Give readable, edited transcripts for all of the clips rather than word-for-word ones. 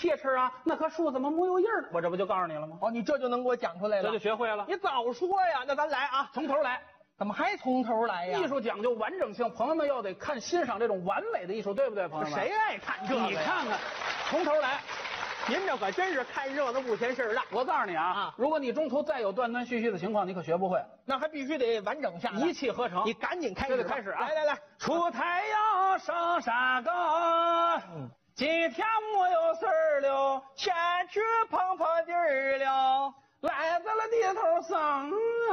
铁齿啊，那棵树怎么没有印儿？我这不就告诉你了吗？ 哦，你这就能给我讲出来了， 这就学会了。 你早说呀！那咱来啊， 从头来。 怎么还从头来呀？ 艺术讲究完整性，朋友们要得看欣赏这种完美的艺术，对不对，朋友们？ 谁爱看这个？ 你看看，从头来。 您这可真是看热闹不嫌事儿大。 我告诉你啊，如果你中途再有断断续续的情况，你可学不会。 那还必须得完整下来， 一气呵成。 你赶紧开始， 开始啊！ 来， 出太阳上山岗，今天没有事儿了， 前去碰碰地儿了， 来在了地头上。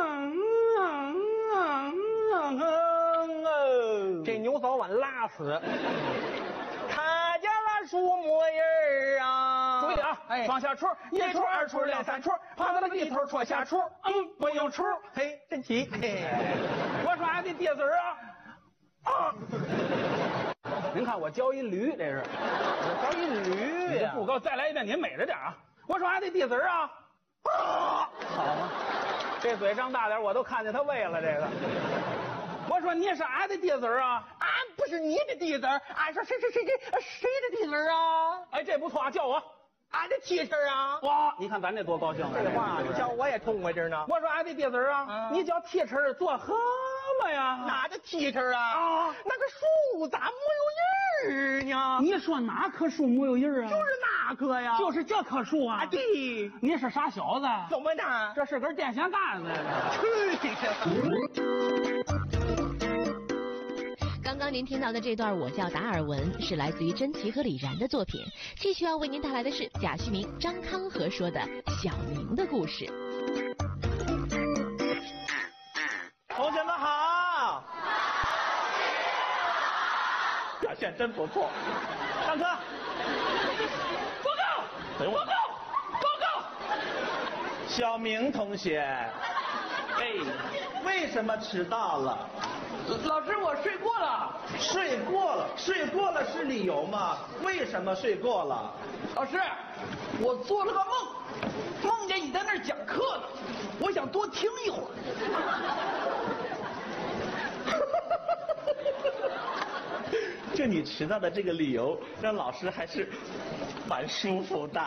这牛早晚拉死。看见了树木叶儿啊！ 注意啊！放下锄，一锄二锄连三锄，趴在了地头戳下锄，不用锄， 嘿，真齐！ 我说俺的爹字儿啊！您看我教一驴，这是我教一驴呀！ 不高，再来一遍，您美着点啊！我说俺的爹字儿啊！好吗？这嘴张大点，我都看见他胃了。这个，我说你是俺的爹字儿啊！ 俺不是你的弟子，俺说谁的弟子啊？ 哎，这不错啊，叫我俺的铁齿啊！ 哇，你看咱这多高兴啊！ 这话你叫我也痛快着呢。 我说俺的爹字儿啊，你叫铁齿做什么呀？ 哪的铁齿啊？那个树咋没有印儿呢？ 你说哪棵树没有印儿啊？ 就是那棵呀， 就是这棵树啊！ 对， 你是傻小子？ 怎么的？ 这是根电线杆子。 刚刚您听到的这段我叫达尔文是来自于甄奇和李然的作品。继续要为您带来的是贾旭明、张康和说的小明的故事。 同学们好，表现真不错。上课， 报告，报告，报告。 小明同学，哎，为什么迟到了？ 老师，我睡过了。 睡过了是理由吗？为什么睡过了？ 老师，我做了个梦，梦见你在那儿讲课呢，我想多听一会儿。 就你迟到的这个理由，让老师还是蛮舒服的。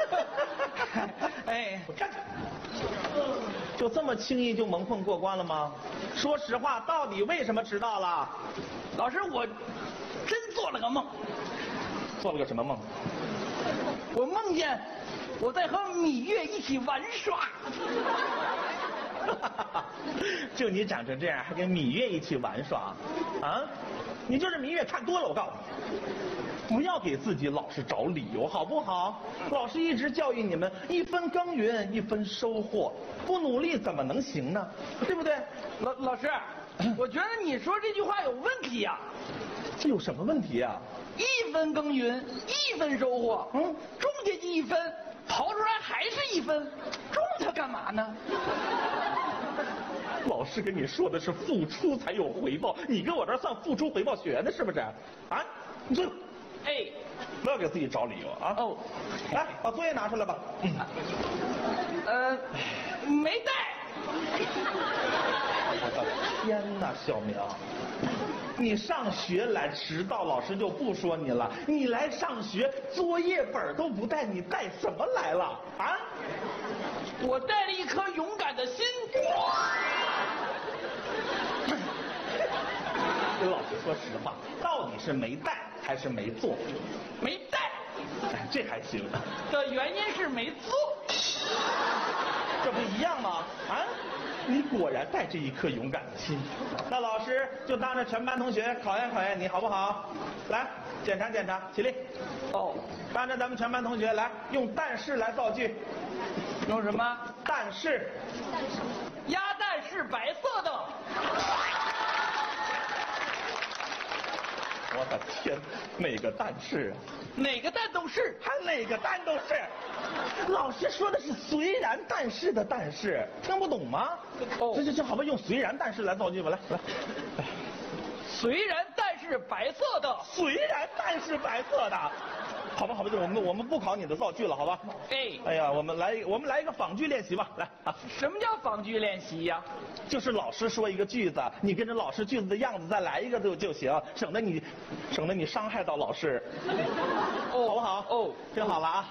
哎， 我看看，就这么轻易就蒙混过关了吗？说实话，到底为什么迟到了？ 老师，我真做了个梦。 做了个什么梦？ 我梦见我在和芈月一起玩耍。 就你长成这样，还跟芈月一起玩耍啊？你就是芈月看多了，我告诉你，不要给自己老是找理由，好不好？老师一直教育你们，一分耕耘一分收获，不努力怎么能行呢？对不对？ 老师，我觉得你说这句话有问题呀。 这有什么问题啊？ 一分耕耘一分收获，种下去一分，刨出来还是一分，种它干嘛呢？ 老师跟你说的是付出才有回报，你跟我这算付出回报学呢，是不是？啊，你坐。 哎， 不要给自己找理由啊！ 哦， 来，把作业拿出来吧。 没带。 我的天哪，小明，你上学来迟到，老师就不说你了。你来上学，作业本都不带，你带什么来了啊？ 我带了一颗勇敢的心。 跟老师说实话，到底是没带还是没做？ 没带。 哎，这还行。 的原因是没做。 这不一样吗？啊，你果然带着一颗勇敢的心。那老师就当着全班同学考验考验你，好不好？来，检查检查，起立。 哦， 当着咱们全班同学来用但是来造句。 用什么？ 但是。 鸭蛋是白色的。 我的天，哪个蛋是啊？ 哪个蛋都是， 还哪个蛋都是。老师说的是虽然但是的但是，听不懂吗？哦，这好吧，用虽然但是来造句吧，来。 虽然但是白色的， 虽然但是白色的。好吧，我们不考你的造句了，好吧？哎呀，我们来一个仿句练习吧，来啊！ 什么叫仿句练习呀？ 就是老师说一个句子，你跟着老师句子的样子再来一个就行，省得你伤害到老师，好不好？哦，听好了啊！